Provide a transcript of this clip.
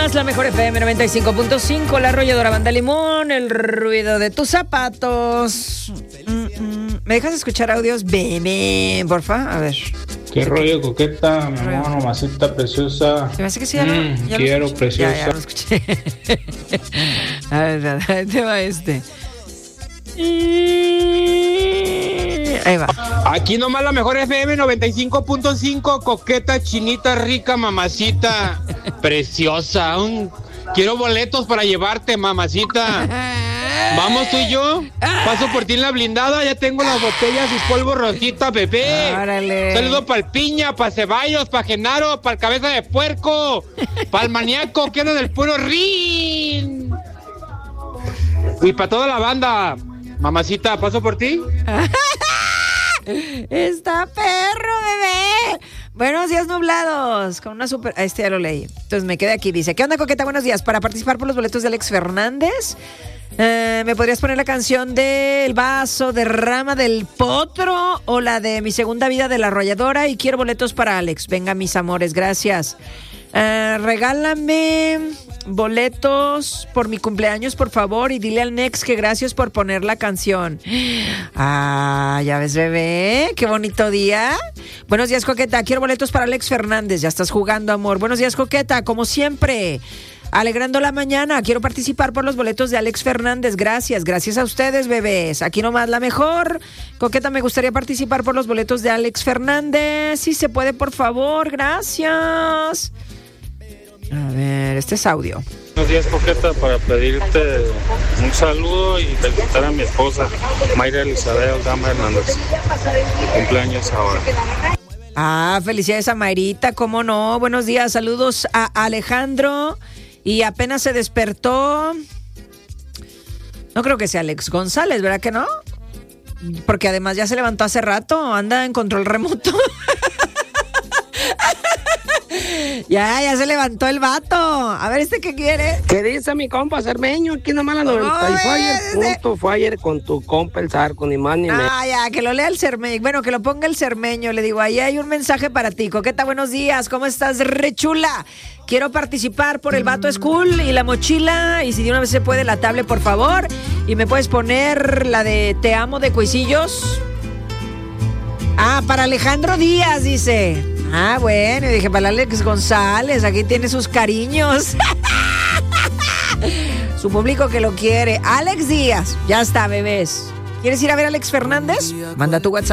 más, la mejor FM 95.5, la arrolladora Banda Limón, el ruido de tus zapatos. ¿Me dejas escuchar audios? Bebé, porfa, a ver. ¿Qué rollo, coqueta? Mi amor, mamacita preciosa. Se me hace que sí, ya lo quiero, escuché. preciosa. Ya lo escuché. A ver, te va este. Ahí va. Aquí nomás la mejor FM 95.5, coqueta, chinita, rica, mamacita, preciosa. Quiero boletos para llevarte, mamacita. Vamos tú y yo. Paso por ti en la blindada. Ya tengo las botellas y polvo rosita, bebé. Órale. Saludo para el Piña, para Ceballos, para Genaro, para el Cabeza de Puerco, para el Maníaco que anda del puro rin. Y para toda la banda. Mamacita, ¿paso por ti? Está perro, bebé. Buenos días nublados. Con una super... Este ya lo leí. Entonces me quedé aquí. Dice, ¿qué onda, coqueta? Buenos días. Para participar por los boletos de Alex Fernández, ¿me podrías poner la canción de El vaso de rama del potro o la de Mi segunda vida de la arrolladora? Y quiero boletos para Alex. Venga, mis amores, gracias. Regálame boletos por mi cumpleaños, por favor, y dile al Nex que gracias por poner la canción. Ya ves, bebé, qué bonito día. Buenos días, coqueta, quiero boletos para Alex Fernández. Ya estás jugando, amor. Buenos días, coqueta, como siempre, alegrando la mañana. Quiero participar por los boletos de Alex Fernández. Gracias a ustedes, bebés. Aquí nomás la mejor. Coqueta, me gustaría participar por los boletos de Alex Fernández. Si se puede, por favor, gracias. A ver, este es audio. Buenos días, coqueta, para pedirte un saludo y felicitar a mi esposa, Mayra Elizabeth Gama Hernández. Cumpleaños ahora. Felicidades a Mayrita, cómo no. Buenos días, saludos a Alejandro. Y apenas se despertó. No creo que sea Alex González, ¿verdad que no? Porque además ya se levantó hace rato, anda en control remoto. Ya se levantó el vato. A ver, ¿este qué quiere? ¿Qué dice mi compa Cermeño? Aquí nomás la 90.fire con tu compa el Zarco, ni más ni menos. Ya, que lo lea el Cermeño. Bueno, que lo ponga el Cermeño. Le digo, ahí hay un mensaje para ti. Coqueta, buenos días. ¿Cómo estás, rechula? Quiero participar por el vato School y la mochila. Y si de una vez se puede, la tablet, por favor. Y me puedes poner la de Te amo de Cuisillos. Para Alejandro Díaz, dice. Bueno, y dije, para Alex González, aquí tiene sus cariños. Su público que lo quiere. Alex Díaz, ya está, bebés. ¿Quieres ir a ver a Alex Fernández? Manda tu WhatsApp.